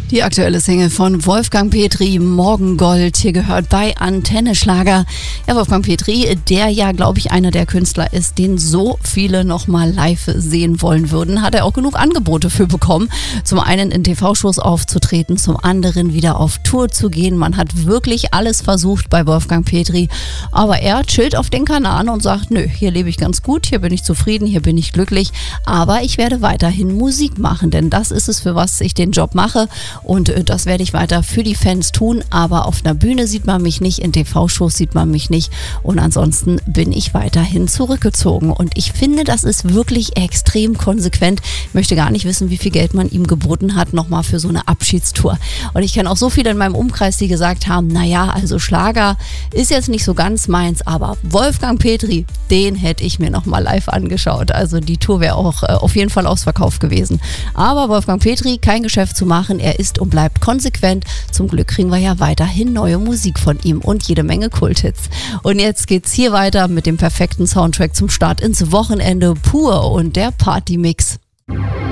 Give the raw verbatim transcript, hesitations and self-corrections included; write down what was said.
Die aktuelle Single von Wolfgang Petri, Morgengold, hier gehört bei Antenne Schlager. Ja, Wolfgang Petri, der ja, glaube ich, einer der Künstler ist, den so viele nochmal live sehen wollen würden, hat er auch genug Angebote für bekommen. Zum einen in T V-Shows aufzutreten, zum anderen wieder auf Tour zu gehen. Man hat wirklich alles versucht bei Wolfgang Petri, aber er chillt auf den Kanaren und sagt, nö, hier lebe ich ganz gut, hier bin ich zufrieden, hier bin ich glücklich, aber ich werde weiterhin Musik machen, denn das ist es, für was ich den Job mache. Und das werde ich weiter für die Fans tun, aber auf einer Bühne sieht man mich nicht, in T V-Shows sieht man mich nicht und ansonsten bin ich weiterhin zurückgezogen. Und ich finde, das ist wirklich extrem konsequent. Ich möchte gar nicht wissen, wie viel Geld man ihm geboten hat, nochmal für so eine Abschiedstour. Und ich kenne auch so viele in meinem Umkreis, die gesagt haben, naja, also Schlager ist jetzt nicht so ganz meins, aber Wolfgang Petri, den hätte ich mir nochmal live angeschaut. Also die Tour wäre auch äh, auf jeden Fall ausverkauft gewesen. Aber Wolfgang Petri, kein Geschäft zu machen, er ist und bleibt konsequent. Zum Glück kriegen wir ja weiterhin neue Musik von ihm und jede Menge Kulthits. Und jetzt geht's hier weiter mit dem perfekten Soundtrack zum Start ins Wochenende, Pur und der Partymix.